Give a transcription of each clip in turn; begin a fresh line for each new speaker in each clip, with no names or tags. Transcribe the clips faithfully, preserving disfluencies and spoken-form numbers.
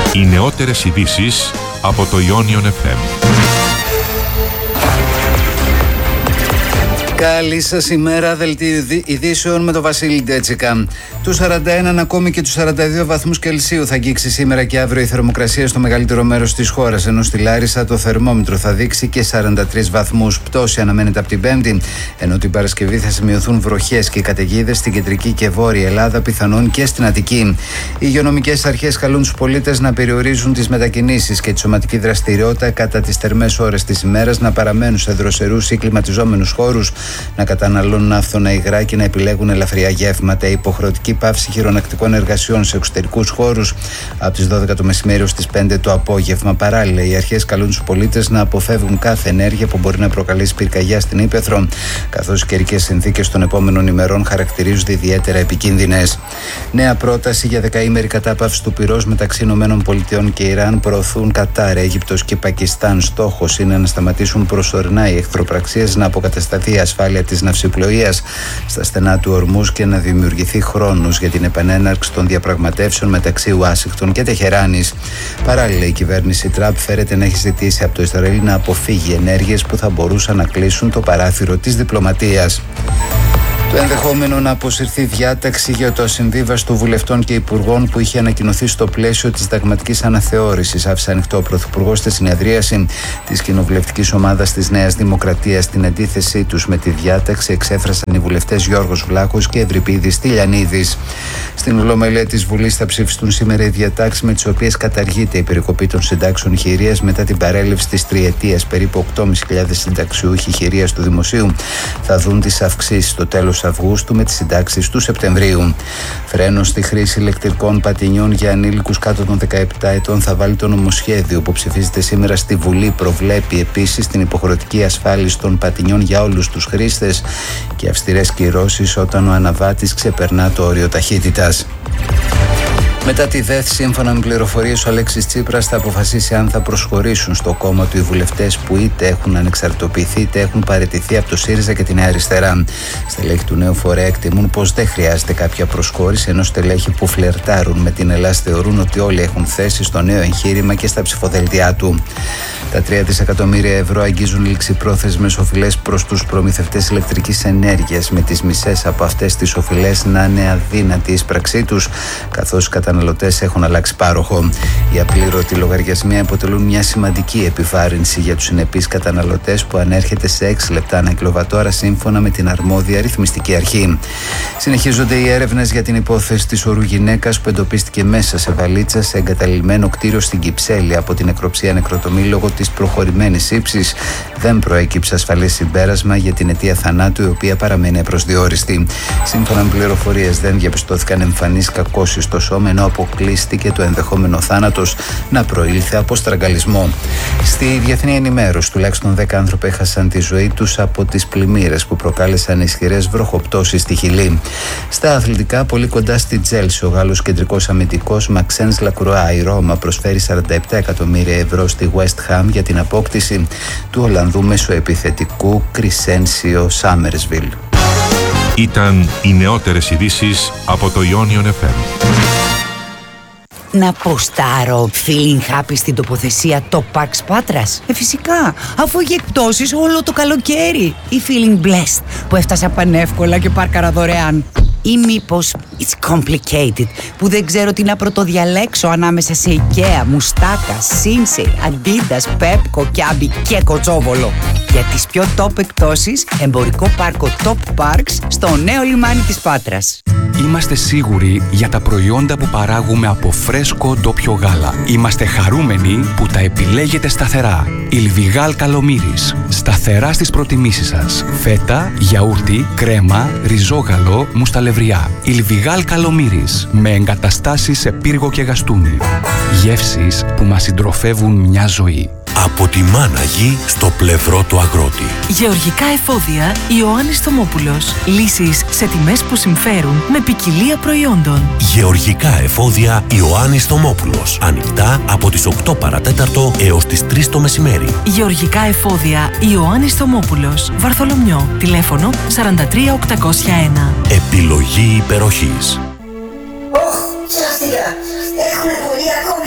Οι νεότερες ειδήσεις από το Ionion εφ εμ.
Καλή σας ημέρα, δελτίο ειδήσεων με τον Βασίλη Ντέτσικα. Τους σαράντα ένα ακόμη και τους σαράντα δύο βαθμούς Κελσίου θα αγγίξει σήμερα και αύριο η θερμοκρασία στο μεγαλύτερο μέρος της χώρας, ενώ στη Λάρισα το θερμόμετρο θα δείξει και σαράντα τρεις βαθμούς. Πτώση αναμένεται από την Πέμπτη, ενώ την Παρασκευή θα σημειωθούν βροχές και καταιγίδες στην κεντρική και βόρεια Ελλάδα, πιθανόν και στην Αττική. Οι υγειονομικές αρχές καλούν τους πολίτες να περιορίζουν τις μετακινήσεις και τη σωματική δραστηριότητα κατά τις θερμές ώρες της ημέρας, να παραμένουν σε δροσερούς ή κλιματιζόμενους χώρους, να καταναλώνουν άφθονα υγρά και να επιλέγουν ελαφριά γεύματα. Η υποχρεωτική πάυση χειρονακτικών εργασιών σε εξωτερικούς χώρους από τις δώδεκα το μεσημέρι ως τις πέντε το απόγευμα. Παράλληλα, οι αρχές καλούν τους πολίτες να αποφεύγουν κάθε ενέργεια που μπορεί να προκαλέσει πυρκαγιά στην ύπαιθρο, καθώς οι καιρικές συνθήκες των επόμενων ημερών χαρακτηρίζονται ιδιαίτερα επικίνδυνες. Νέα πρόταση για δεκαήμερη κατάπαυση του πυρός μεταξύ ΗΠΑ και Ιράν προωθούν Κατάρ, Αίγυπτος και Πακιστάν. Στόχος είναι να σταματήσουν προσωρινά οι εχθροπραξίες, να αποκατασταθεί η ασφάλεια της ναυσιπλοείας στα στενά του Ορμούζ και να δημιουργηθεί χρόνος για την επανέναρξη των διαπραγματεύσεων μεταξύ Ουάσιγκτον και Τεχεράνης. Παράλληλα, η κυβέρνηση Τραμπ φέρεται να έχει ζητήσει από το Ισραήλ να αποφύγει ενέργειες που θα μπορούσαν να κλείσουν το παράθυρο της διπλωματίας. Το ενδεχόμενο να αποσυρθεί διάταξη για το ασυμβίβαστο βουλευτών και υπουργών που είχε ανακοινωθεί στο πλαίσιο της συνταγματικής αναθεώρησης άφησε ανοιχτό ο Πρωθυπουργός στη συνεδρίαση της κοινοβουλευτικής ομάδας της Νέας Δημοκρατίας. Την αντίθεσή τους με τη διάταξη εξέφρασαν οι βουλευτές Γιώργος Βλάχος και Ευρυπίδης Τηλιανίδης. Στην Ολομέλεια της Βουλής θα ψηφιστούν σήμερα οι διατάξεις με τις οποίες καταργείται η περικοπή των συντάξεων χειρίας μετά την παρέλευση της τριετίας. Περίπου οκτώ χιλιάδες πεντακόσιοι συνταξιούχοι χειρίας του Δημοσίου θα δουν τις αυξήσεις στο τέλος Αυγούστου με τις συντάξεις του Σεπτεμβρίου. Φρένο στη χρήση ηλεκτρικών πατινιών για ανήλικους κάτω των δεκαεπτά ετών θα βάλει το νομοσχέδιο που ψηφίζεται σήμερα στη Βουλή. Προβλέπει επίσης την υποχρεωτική ασφάλιση των πατινιών για όλους τους χρήστες και αυστηρές κυρώσεις όταν ο αναβάτης ξεπερνά το όριο ταχύτητας. Μετά τη ΔΕΘ, σύμφωνα με πληροφορίες, ο Αλέξης Τσίπρας θα αποφασίσει αν θα προσχωρήσουν στο κόμμα του οι βουλευτές που είτε έχουν ανεξαρτητοποιηθεί είτε έχουν παραιτηθεί από το ΣΥΡΙΖΑ και τη Νέα Αριστερά. Στελέχη του νέου φορέα εκτιμούν πως δεν χρειάζεται κάποια προσχώρηση, ενώ στελέχη που φλερτάρουν με την Ελλάδα θεωρούν ότι όλοι έχουν θέση στο νέο εγχείρημα και στα ψηφοδέλτια του. Τα τρία δισεκατομμύρια ευρώ αγγίζουν ληξιπρόθεσμες οφειλές προς τους προμηθευτές ηλεκτρικής ενέργειας, με τις μισές από αυτές τις οφειλές να είναι αδύνατη η εισπραξή τους, καθώς οι καταναλωτές έχουν αλλάξει πάροχο. Οι απλήρωτοι λογαριασμοί αποτελούν μια σημαντική επιβάρυνση για τους συνεπείς καταναλωτές, που ανέρχεται σε έξι λεπτά ανά κιλοβατόρα σύμφωνα με την αρμόδια ρυθμιστική αρχή. Συνεχίζονται οι έρευνες για την υπόθεση της ορού γυναίκας που εντοπίστηκε μέσα σε βαλίτσα σε εγκαταλειμμένο κτίριο στην Κυψέλη από την νεκροψία νεκροτομή λόγω της προχωρημένης ύψης. Δεν προέκυψε ασφαλές συμπέρασμα για την αιτία θανάτου, η οποία παραμένει απροσδιόριστη. Σύμφωνα με πληροφορίες, δεν διαπιστώθηκαν εμφανείς κακώσεις στο σώμα, ενώ αποκλείστηκε το ενδεχόμενο θάνατος να προήλθε από στραγγαλισμό. Στη διεθνή ενημέρωση, τουλάχιστον δέκα άνθρωποι έχασαν τη ζωή τους από τις πλημμύρες που προκάλεσαν ισχυρές βροχοπτώσεις στη Χιλή. Στα αθλητικά, πολύ κοντά στη Τζέλσι, ο Γάλλος κεντρικός αμυντικός Μαξένς Λακρουά, η Ρώμα προσφέρει σαράντα επτά εκατομμύρια ευρώ στη West Ham για την απόκτηση του Ολλανδού μεσοεπιθετικού Κρισένσιο Σάμερσβιλ.
Ήταν οι νεότερες ειδήσεις από το Ionion εφ εμ.
Να ποστάρω feeling happy στην τοποθεσία Top Parks Πάτρας? Ε, φυσικά, αφού έχει εκπτώσεις όλο το καλοκαίρι. Ή feeling blessed που έφτασα πανεύκολα και πάρκαρα δωρεάν. Ή μήπως it's complicated που δεν ξέρω τι να πρωτοδιαλέξω ανάμεσα σε IKEA, Μουστάκα, Sinsei, Adidas, Pepco, Kiabi και Κοτσόβολο. Για τις πιο top εκπτώσεις, εμπορικό πάρκο Top Parks στο νέο λιμάνι της Πάτρας.
Είμαστε σίγουροι για τα προϊόντα που παράγουμε από φρέσκο ντόπιο γάλα. Είμαστε χαρούμενοι που τα επιλέγετε σταθερά. Ιλβιγάλ Καλομύρης. Σταθερά στις προτιμήσεις σας. Φέτα, γιαούρτι, κρέμα, ριζόγαλο, μουσταλευριά. Ιλβιγάλ Καλομύρης. Με εγκαταστάσεις σε πύργο και γαστούνι. Γεύσεις που μας συντροφεύουν μια ζωή.
Από τη μάνα γη στο πλευρό του αγρότη.
Γεωργικά εφόδια Ιωάννης Θωμόπουλος. Λύσεις σε τιμές που συμφέρουν με ποικιλία προϊόντων.
Γεωργικά εφόδια Ιωάννης Θωμόπουλος. Ανοιχτά από τις οκτώ παρατέταρτο έως τις τρεις το μεσημέρι.
Γεωργικά εφόδια Ιωάννης Θωμόπουλος. Βαρθολομιό. Τηλέφωνο σαράντα τρία οκτακόσια ένα.
Επιλογή υπεροχής.
Ωχ, σαστικά. Έχουμε πολύ ακόμη.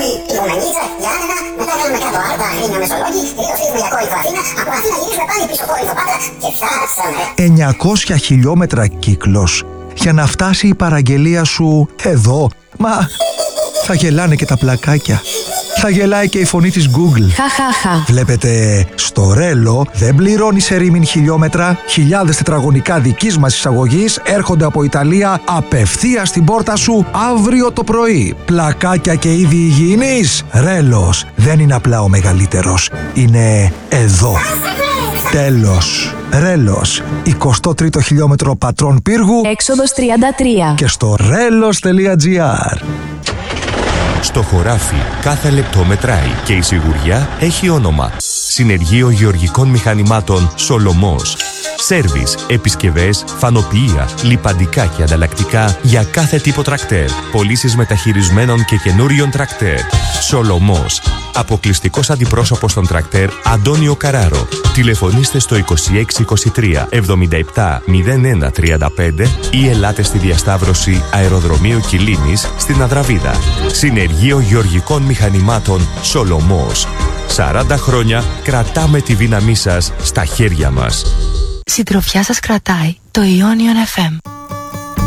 Ουμενίτσα, Γιάννενα, μετά κάνουμε κάτω Άρτα, Αγρίνιο, Μεσολόγγι, τελείως φύγουμε για Κόρινθο Αθήνα, από Αθήνα γυρίσουμε πάλι πίσω Κόρινθο Πάτρα και φτάσαμε.
εννιακόσια χιλιόμετρα κύκλος για να φτάσει η παραγγελία σου εδώ. Μα θα γελάνε και τα πλακάκια. Θα γελάει και η φωνή της Google.
Χαχαχα.
Βλέπετε, στο Ρέλο δεν πληρώνει σε ρήμην χιλιόμετρα. Χιλιάδες τετραγωνικά δικής μας εισαγωγής έρχονται από Ιταλία απευθείας στην πόρτα σου αύριο το πρωί. Πλακάκια και είδη υγιεινής. Ρέλος δεν είναι απλά ο μεγαλύτερος. Είναι εδώ. Τέλος. Ρέλος. εικοστό τρίτο χιλιόμετρο Πατρών Πύργου.
Έξοδος τριάντα τρία.
Και στο ρέλος τελεία τζι άρ.
Στο χωράφι κάθε λεπτό μετράει και η σιγουριά έχει όνομα. Συνεργείο Γεωργικών Μηχανημάτων Σολομός. Σέρβις, επισκευές, φανοποιεία, λιπαντικά και ανταλλακτικά για κάθε τύπο τρακτέρ. Πωλήσεις μεταχειρισμένων και καινούριων τρακτέρ. Σολομός. Αποκλειστικός αντιπρόσωπος των τρακτέρ Αντώνιο Καράρο. Τηλεφωνήστε στο είκοσι έξι είκοσι τρία εβδομήντα επτά μηδέν ένα τριάντα πέντε ή ελάτε στη διασταύρωση Αεροδρομίου Κιλίνης στην Αδραβίδα. Συνεργείο Γεωργικών Μηχανημάτων Σολομός. σαράντα χρόνια κρατάμε τη δύναμή σας στα χέρια μας.
Συντροφιά σας κρατάει το Ionion εφ εμ.